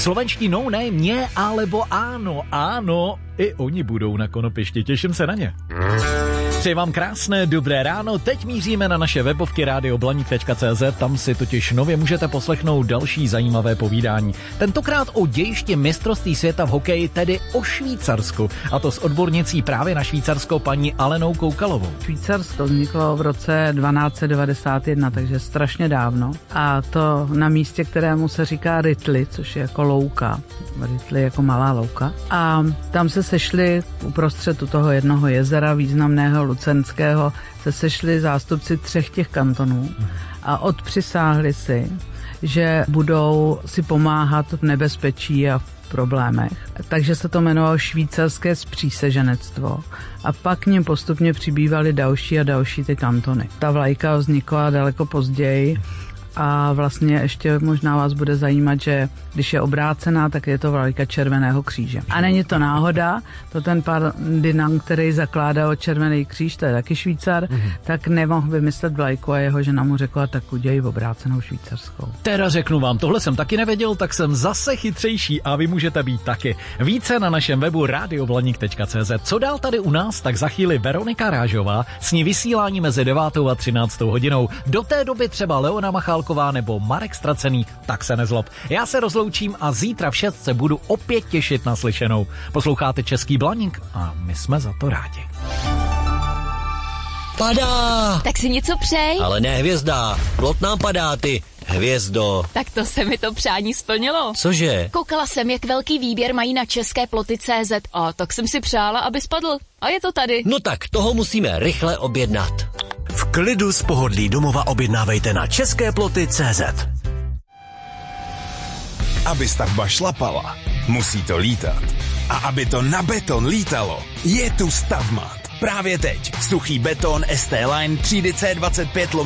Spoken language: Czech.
Slovenští no name, alebo áno, i oni budou na konopišti, těším se na ně. Přeji vám krásné, dobré ráno, teď míříme na naše webovky radioblaník.cz, tam si totiž nově můžete poslechnout další zajímavé povídání. Tentokrát o dějišti mistrovství světa v hokeji, tedy o Švýcarsku, a to s odbornicí právě na Švýcarsko paní Alenou Koukalovou. Švýcarsko vzniklo v roce 1291, takže strašně dávno, a to na místě, kterému se říká Ritli, což je jako louka, Ritli jako malá louka, a tam se sešli uprostřed toho jednoho jezera významného lucenského, se sešli zástupci 3 těch kantonů a odpřisáhli si, že budou si pomáhat v nebezpečí a v problémech. Takže se to jmenovalo švýcarské spříseženectvo a pak k nim postupně přibývaly další a další ty kantony. Ta vlajka vznikla daleko později a vlastně ještě možná vás bude zajímat, že když je obrácená, tak je to vlajka Červeného kříže. A není to náhoda, to ten Ferdinand, který zakládal Červený kříž, to je taky Švýcar, tak nemohl vymyslet vlajku a jeho žena mu řekla, tak udělej obrácenou švýcarskou. Teda řeknu vám, tohle jsem taky nevěděl, tak jsem zase chytřejší a vy můžete být taky. Více na našem webu radioblaník.cz. Co dál tady u nás, tak za chvíli Veronika Rážová, s ní vysílání mezi 9. a 13. hodinou. Do té doby třeba Leona Machálková nebo Marek Stracený, tak se nezlob. Já se rozloučím a zítra v 6 se budu opět těšit na slyšenou. Posloucháte Český Blaník a my jsme za to rádi. Padá! Tak si něco přej. Ale ne hvězda, plot nám padá, ty hvězdo. Tak to se mi to přání splnilo. Cože? Koukala jsem, jak velký výběr mají na české ploty.cz a tak jsem si přála, aby spadl. A je to tady. No tak toho musíme rychle objednat. V klidu z pohodlí domova objednávejte na česképloty.cz. Aby stavba šlapala, musí to lítat. A aby to na beton lítalo, je tu Stavmat. Právě teď suchý beton ST Line třídy C25